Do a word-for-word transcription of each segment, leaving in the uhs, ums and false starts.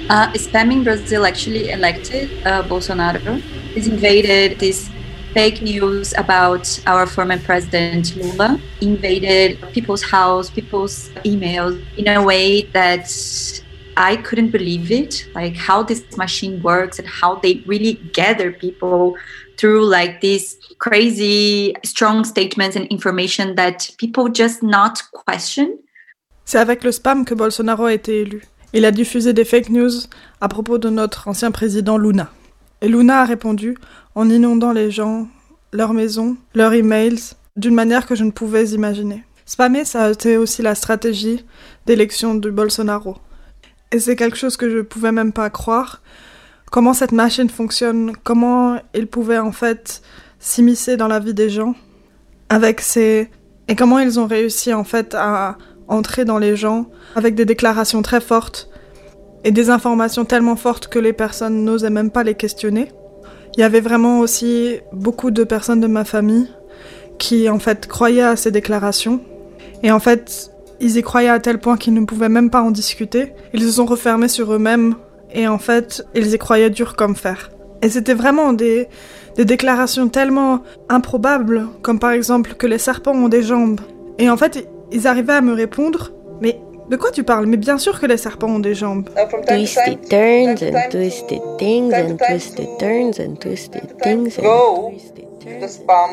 Uh, spamming Brazil actually elected uh, Bolsonaro. He's invaded this fake news about our former president Lula, invaded people's house, people's emails in a way that I couldn't believe it, like how this machine works and how they really gather people through like these crazy strong statements and information that people just not question. C'est avec le spam que Bolsonaro a été élu. Il a diffusé des fake news à propos de notre ancien président Lula. Et Lula a répondu en inondant les gens, leurs maisons, leurs emails, d'une manière que je ne pouvais imaginer. Spammer, ça a été aussi la stratégie d'élection de Bolsonaro. Et c'est quelque chose que je ne pouvais même pas croire. Comment cette machine fonctionne, comment il pouvait en fait s'immiscer dans la vie des gens avec ces... Et comment ils ont réussi en fait à entrer dans les gens avec des déclarations très fortes et des informations tellement fortes que les personnes n'osaient même pas les questionner. Il y avait vraiment aussi beaucoup de personnes de ma famille qui en fait croyaient à ces déclarations. Et en fait, ils y croyaient à tel point qu'ils ne pouvaient même pas en discuter. Ils se sont refermés sur eux-mêmes et en fait, ils y croyaient dur comme fer. Et c'était vraiment des, des déclarations tellement improbables, comme par exemple que les serpents ont des jambes. Et en fait, ils arrivaient à me répondre, mais de quoi tu parles? Mais bien sûr que les serpents ont des jambes. Twisted turns and twisted things and twisted turns and twisted things and go the spam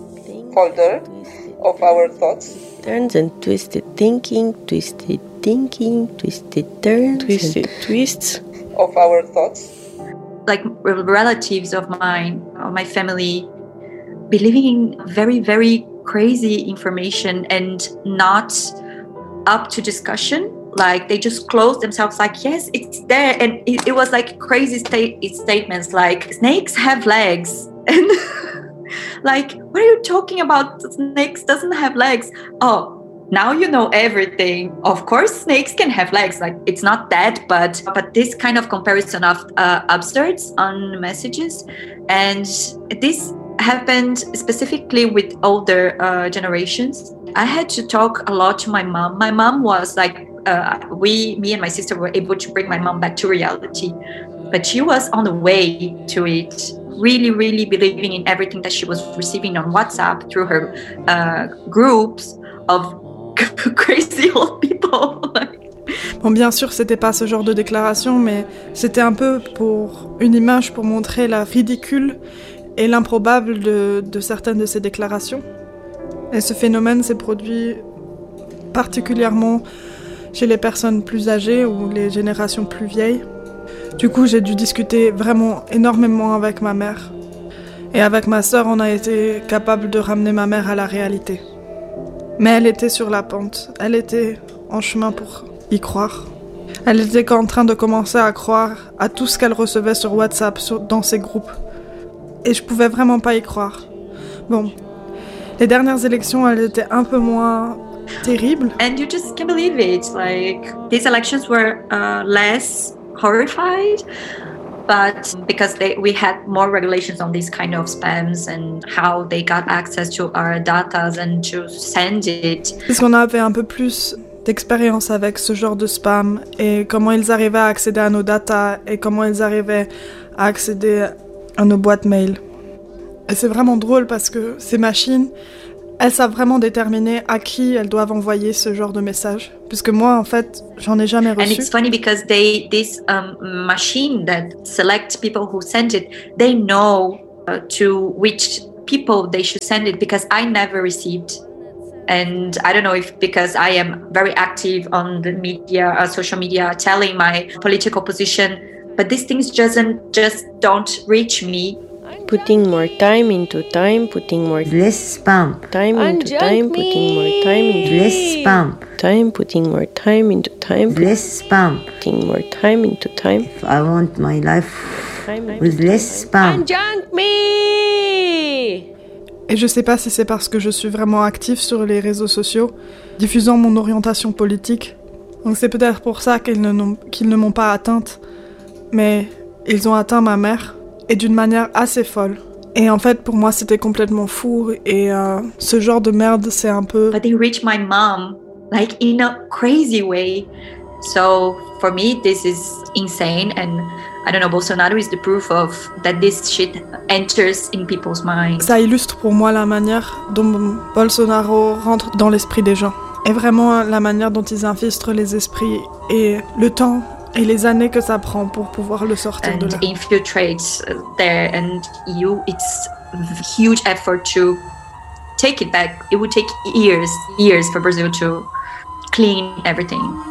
folder of our thoughts. Turns and twisted thinking, twisted thinking, twisted turns, twisted twists of our thoughts. Like relatives of mine, of my family, believing in very, very crazy information and not up to discussion. Like they just closed themselves like, yes, it's there. And it, it was like crazy state statements like snakes have legs. And like, what are you talking about? Snakes doesn't have legs. Oh, now you know everything. Of course, snakes can have legs. Like it's not that, but but this kind of comparison of uh, absurds on messages, and this happened specifically with older uh, generations. I had to talk a lot to my mom. My mom was like, uh, we, me and my sister were able to bring my mom back to reality, but she was on the way to it. Really, really believing in everything that she was receiving on WhatsApp through her uh, groups of crazy old people. Bon, bien sûr, c'était pas ce genre de déclaration, mais c'était un peu pour une image pour montrer la ridicule et l'improbable de, de certaines de ces déclarations. Et ce phénomène s'est produit particulièrement chez les personnes plus âgées ou les générations plus vieilles. Du coup, j'ai dû discuter vraiment énormément avec ma mère. Et avec ma sœur, on a été capable de ramener ma mère à la réalité. Mais elle était sur la pente. Elle était en chemin pour y croire. Elle était en train de commencer à croire à tout ce qu'elle recevait sur WhatsApp, sur, dans ses groupes. Et je pouvais vraiment pas y croire. Bon, les dernières élections, elles étaient un peu moins terribles. And you just can't believe it. Like, these elections were uh, less horrified, but because they, we had more regulations on these kind of spams and how they got access to our data and to send it. Puisqu'on avait un peu plus d'expérience avec ce genre de spam et comment ils arrivaient à accéder à nos data et comment ils arrivaient à accéder à nos boîtes mail. Et c'est vraiment drôle parce que ces machines, elles savent vraiment déterminer à qui elles doivent envoyer ce genre de message. Puisque moi, en fait, j'en ai jamais reçu. And it's funny because they, this um, machine that selects people who send it, they know uh, to which people they should send it because I never received. And I don't know if because I am very active on the media, uh, social media, telling my political position, but these things just, just don't reach me. Putting more time into time, putting more less spam. Time into time, putting more time into less spam. Time, putting more time into time, less spam. Putting more time into time. If I want my life with less spam. Unjunk me! Et je sais pas si c'est parce que je suis vraiment active sur les réseaux sociaux, diffusant mon orientation politique. Donc c'est peut-être pour ça qu'ils ne, qu'ils ne m'ont pas atteinte. Mais ils ont atteint ma mère. Et d'une manière assez folle. Et en fait, pour moi, c'était complètement fou. Et euh, ce genre de merde, c'est un peu... But they reached my mom, like in a crazy way. So for me, this is insane, and I don't know, Bolsonaro is the proof of that this shit enters in people's minds. Ça illustre pour moi la manière dont Bolsonaro rentre dans l'esprit des gens. Et vraiment la manière dont ils infiltrent les esprits et le temps et les années que ça prend pour pouvoir le sortir and de là. Infiltrates there, and you, it's a huge effort to take it back. It would take years, years for Brazil to clean everything.